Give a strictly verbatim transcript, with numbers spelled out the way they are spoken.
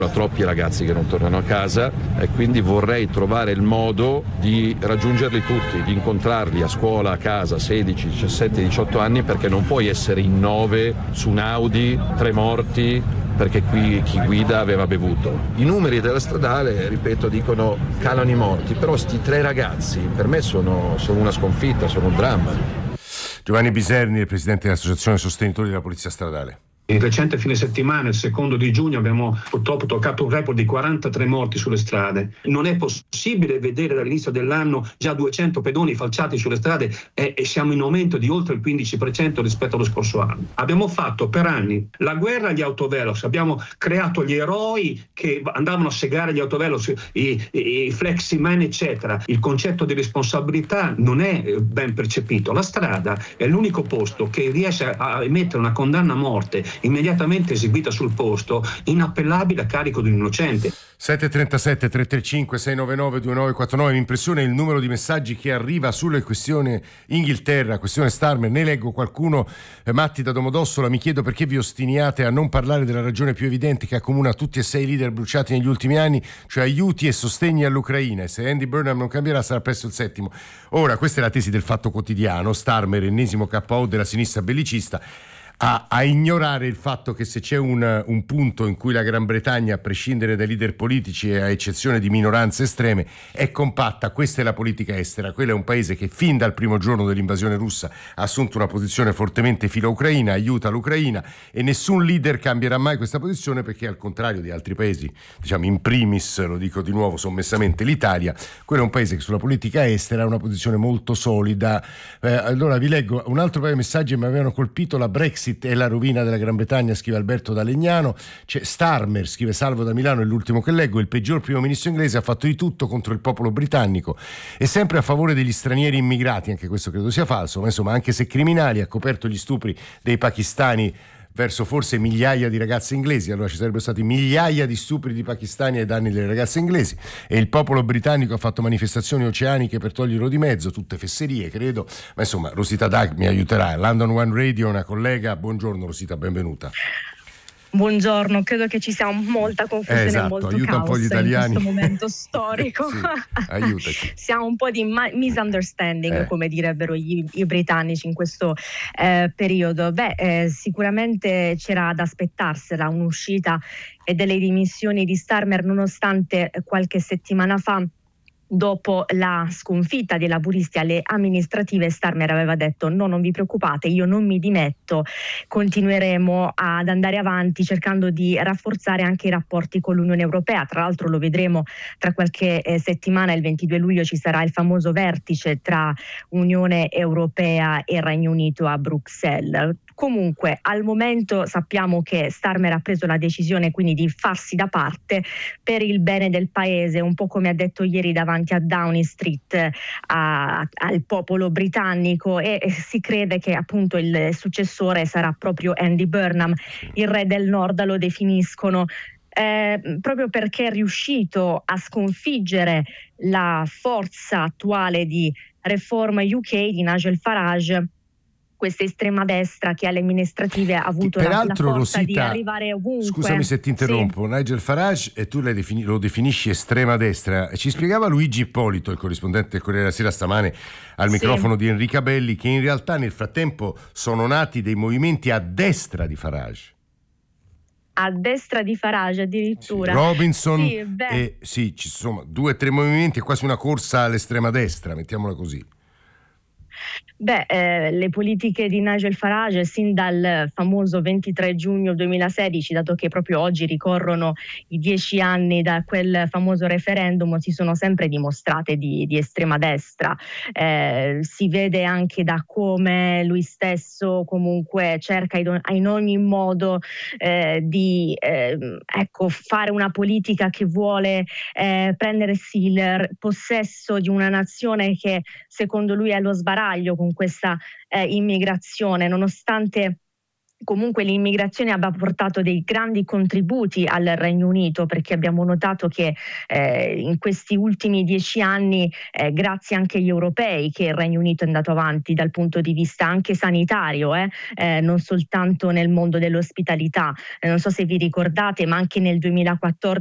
troppi ragazzi che non tornano a casa e quindi vorrei trovare il modo di raggiungerli tutti, di incontrarli a scuola, a casa, sedici, diciassette, diciotto anni, perché non puoi essere in nove su un Audi, tre morti, perché qui chi guida aveva bevuto. I numeri della stradale, ripeto, dicono calano i morti, però sti tre ragazzi per me sono, sono una sconfitta, sono un dramma. Giovanni Biserni, il presidente dell'Associazione Sostenitori della Polizia Stradale. Il recente fine settimana, il secondo di giugno, abbiamo purtroppo toccato un record di quarantatré morti sulle strade. Non è possibile vedere dall'inizio dell'anno già duecento pedoni falciati sulle strade e, e siamo in aumento di oltre il quindici per cento rispetto allo scorso anno. Abbiamo fatto per anni la guerra agli autovelox, abbiamo creato gli eroi che andavano a segare gli autovelox, i, i, i fleximan eccetera. Il concetto di responsabilità non è ben percepito. La strada è l'unico posto che riesce a emettere una condanna a morte immediatamente eseguita sul posto, inappellabile a carico di un innocente. sette trentasette tre tre cinque sei nove nove due nove quattro nove. Mi impressiona il numero di messaggi che arriva sulle questioni Inghilterra, questione Starmer. Ne leggo qualcuno. eh, Matti da Domodossola: mi chiedo perché vi ostiniate a non parlare della ragione più evidente che accomuna tutti e sei i leader bruciati negli ultimi anni, cioè aiuti e sostegni all'Ucraina, e se Andy Burnham non cambierà sarà presto il settimo. Ora, questa è la tesi del Fatto Quotidiano. Starmer, ennesimo K O della sinistra bellicista, A, a ignorare il fatto che se c'è un, un punto in cui la Gran Bretagna, a prescindere dai leader politici e a eccezione di minoranze estreme, è compatta, questa è la politica estera. Quello è un paese che fin dal primo giorno dell'invasione russa ha assunto una posizione fortemente filo-ucraina, aiuta l'Ucraina, e nessun leader cambierà mai questa posizione, perché al contrario di altri paesi, diciamo in primis, lo dico di nuovo sommessamente, l'Italia, quello è un paese che sulla politica estera ha una posizione molto solida. Eh, allora vi leggo un altro paio di messaggi che mi avevano colpito. La Brexit è la rovina della Gran Bretagna, scrive Alberto da Legnano. C'è Starmer, scrive Salvo da Milano, è l'ultimo che leggo: il peggior primo ministro inglese, ha fatto di tutto contro il popolo britannico e sempre a favore degli stranieri immigrati, anche questo credo sia falso, ma insomma, anche se criminali, ha coperto gli stupri dei pakistani verso forse migliaia di ragazze inglesi. Allora ci sarebbero stati migliaia di stupri di pakistani ai danni delle ragazze inglesi, e il popolo britannico ha fatto manifestazioni oceaniche per toglierlo di mezzo, tutte fesserie credo, ma insomma Rosita Dag mi aiuterà. London One Radio, una collega. Buongiorno Rosita, benvenuta. Buongiorno, credo che ci sia molta confusione, eh, esatto, molto aiuta caos un po' gli italiani in questo momento storico. Sì, aiutaci. Siamo un po' di ma- misunderstanding, eh. come direbbero i, i britannici in questo eh, periodo. Beh, eh, sicuramente c'era da aspettarsela un'uscita e delle dimissioni di Starmer, nonostante qualche settimana fa, dopo la sconfitta dei laburisti alle amministrative, Starmer aveva detto: no, non vi preoccupate, io non mi dimetto, continueremo ad andare avanti cercando di rafforzare anche i rapporti con l'Unione Europea. Tra l'altro lo vedremo tra qualche eh, settimana, il ventidue luglio ci sarà il famoso vertice tra Unione Europea e Regno Unito a Bruxelles. Comunque al momento sappiamo che Starmer ha preso la decisione quindi di farsi da parte per il bene del paese, un po' come ha detto ieri davanti a Downing Street a, al popolo britannico, e, e si crede che appunto il successore sarà proprio Andy Burnham, il re del nord lo definiscono. Eh, proprio perché è riuscito a sconfiggere la forza attuale di Reform U K di Nigel Farage, questa estrema destra che alle amministrative ha avuto la, la forza Rosita, di arrivare ovunque. Scusami se ti interrompo, sì. Nigel Farage, e tu defini, lo definisci estrema destra. Ci spiegava Luigi Ippolito, il corrispondente del Corriere della Sera, stamane al sì. microfono di Enrica Belli, che in realtà nel frattempo sono nati dei movimenti a destra di Farage. A destra di Farage addirittura. Sì, Robinson sì, e sì, ci sono due o tre movimenti, è quasi una corsa all'estrema destra, mettiamola così. Beh, eh, le politiche di Nigel Farage sin dal famoso ventitré giugno duemilasedici, dato che proprio oggi ricorrono i dieci anni da quel famoso referendum, si sono sempre dimostrate di, di estrema destra. Eh, si vede anche da come lui stesso comunque cerca in ogni modo eh, di eh, ecco, fare una politica che vuole eh, prendersi il possesso di una nazione che secondo lui è allo sbaraglio con questa eh, immigrazione, nonostante comunque l'immigrazione abbia portato dei grandi contributi al Regno Unito, perché abbiamo notato che eh, in questi ultimi dieci anni, eh, grazie anche agli europei, che il Regno Unito è andato avanti dal punto di vista anche sanitario, eh, eh, non soltanto nel mondo dell'ospitalità. Eh, non so se vi ricordate, ma anche nel duemilaquattordici